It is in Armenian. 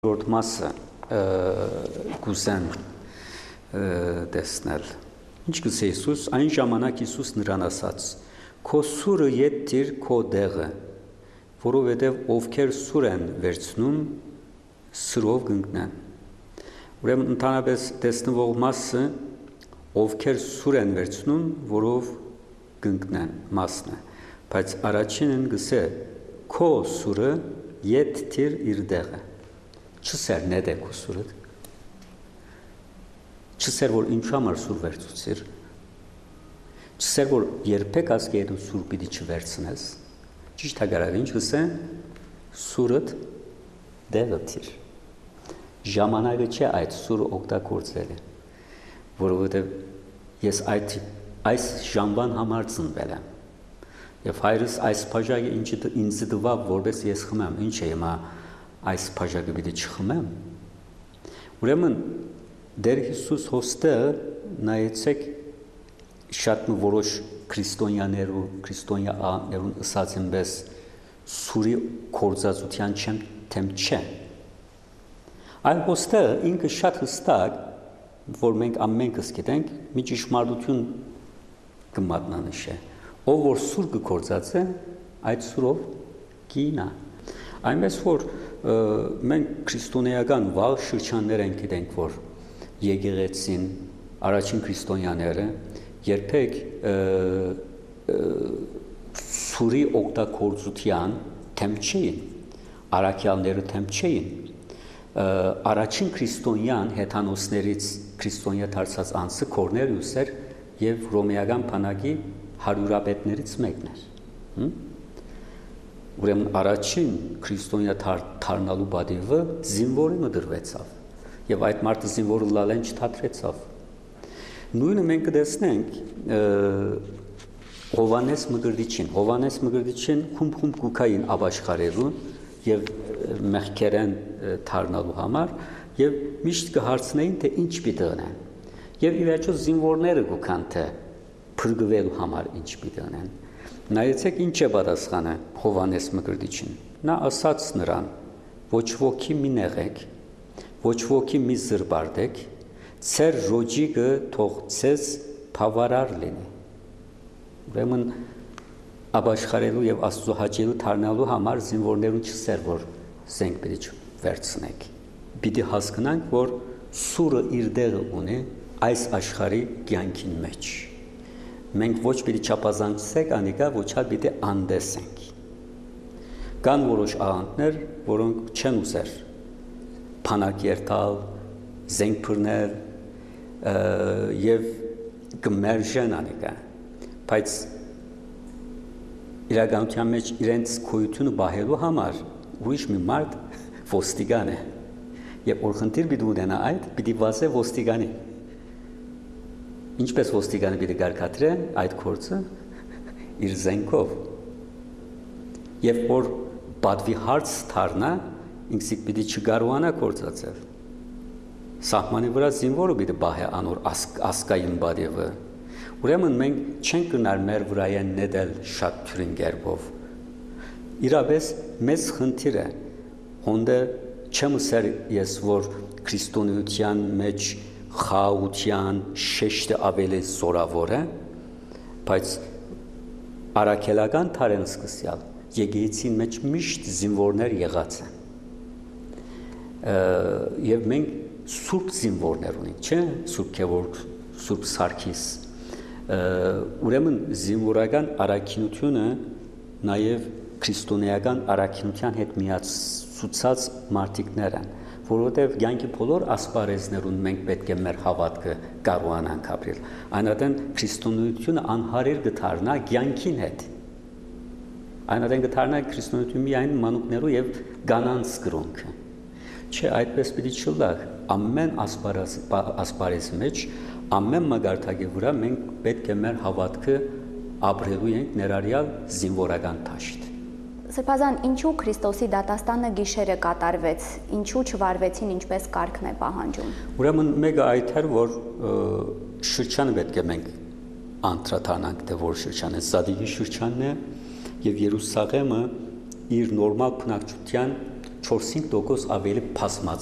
Որդ մասը գուզեն տեսնել։ Ինչ գսե Հիսուս, այն ժամանակ Հիսուս նրան ասաց. «Քո սուրը ետ դիր քո դեղը, որովհետև ովքեր սուր են վերցնում, սրով կընկնեն»։ Ուրեմն ընդհանրապես տեսնվող մասը ովքեր սուր են վերցնում, որով կընկնեն մասն է, բայց առաջինն գսե քո սուրը ետ դիր իր դեղը։ Չսեր նեդե քո սուրը։ Չսեր որ ինչ համար սուր վերցուցիր։ Չսեր որ երբեք ասկի այդ սուր պիտի չվերցնես։ Ճիշտ հագարավ ինչ գսե սուրդ դեղը դիր։ Ժամանակը չէ այդ սուրը օգտագործելը, որովհետև ես այս ժամվան համար ծնվել եմ։ Եվ հայրս այս բաժակը ինձ տվավ, որպես ես խմեմ, ինչ է հիմա այս բաժակը պիտի չխմեմ։ Ուրեմն Տեր Հիսուս հոստեղ նայեցեք շատ որոշ քրիստոնյաներուն ըսած այնպես սուրի կործածության թեմ չէ։ Այլ հոստեղ ինքը շատ հստակ, որ մենք ամենքս գիտենք, մի ճշմարտություն կմատնանշե։ Ով որ սուր կկործածե, այդ սուրով կինա։ Այնպես որ մենք քրիստոնեական վաղ շրջաններ ենք գիտենք, որ եկեղեցին առաջին քրիստոնյաները երբեք սուրի օգտագործության թեմ չէին, առաքյալները թեմ չէին։ Առաջին քրիստոնյան հեթանոսներից քրիստոնյա դարձած անձը Կորնելիուս էր եւ ռոմեական բանակի հարյուրապետներից մեկն էր։ Ուրեմն առաջին քրիստոնյա դառնալու բադիվը զինվորի մդրվեցավ եւ այդ մարդը զինվորը լալեն չթատրեցավ։ Նույնը մենք կտեսնենք Հովանես Մկրտիչին խումբ գուքային ապաշխարելու եւ մեղքերեն դառնալու համար եւ միշտ կհարցնեին թե ինչ պիտի անեն։ Եվ ի վերջո զինվորները գուքան թե փրկվելու համար ինչ պիտի անեն։ Նայեցեք ինչ է պատասխանը Հովանես Մկրտիչին։ Նա ասաց նրան. ոչ ոքի մի նեղեք, ոչ ոքի մի զրբարտեք, ծեր ռոջիկը թող ցեզ բավարար լինի։ Ուրեմն ապաշխարելու եւ Աստծո հաճելու դառնալու համար զինվորներուն չսեր որ զենք պիտի վերցնեք։ Պիտի հասկանանք, որ սուրը իր դեղը ունի այս աշխարհի կյանքին մեջ։ Մենք ոչ պիտի չափազանցենք անիկա, ոչ հա պիտի անդեսենք։ Կան որոշ աղանդներ, որոնք չեն ուզեր բանակ երթալ, զենք բռնել եւ կմերժեն անիկա, բայց իրականության մեջ իրենց քույությունը բահելու համար ուրիշ մի մարդ ոստիգան է եւ օրխնդիր պիտի ունենա այդ պիտի վասե ոստիգանի։ Ինչպես ոստիգանը պիտի գարկադրե այդ գործը իր զենքով եւ որ պատվի հարց դառնա ինքսիկ պիտի չկարողանա գործածել սահմանի վրա զինվորը պիտի բահե անոր ասկային բադիվը ուրեմն մենք չենք գնար մեր վրայեն նետել շատ թյուրին գերբով իրապես մեծ խնդիր է հոնդը չեմ ասեր ես որ քրիստոնեության մեջ խաղաղության շեշտը ավելի զորավոր է, բայց առաքելական թարեն սկսյալ եկեղեցին մեջ միշտ զինվորներ եղած են։ Եվ մենք սուրբ զինվորներ ունենք, չէ՞, Սուրբ Գևորգ, Սուրբ Սարգիս։ Ուրեմն զինվորական առաքինությունը նաև քրիստոնեական առաքինության հետ միացուցած մարդիկներ են, որովհետև կյանքի բոլոր ասպարեզներուն մենք պետք է մեր հավատքը կարողանանք ապրել։ Այնատեն քրիստոնեությունը անհարիր կդառնա կյանքին հետ։ Այնատեն կդառնա քրիստոնեությունը միայն մանուկներու եւ կանանց կրոնքը։ Չէ, այդպես պիտի չլա։ Ամեն ասպարեզի մեջ, ամեն մագարտակի վրա մենք պետք է մեր հավատքը ապրելու ենք ներառյալ զինվորական դաշտ։ Սրբազան, ինչու Քրիստոսի դատաստանը գիշերը կատարվեց, ինչու չվարվեցին ինչպես կարգն է պահանջում։ Ուրեմն մեկը այդ էր, որ շրջանը պետք է մենք անդրադառնանք, թե որ շրջան է, Զադիգի շրջանն է եւ Երուսաղեմը իր նորմալ բնակչության 4-5% ավելի փասմած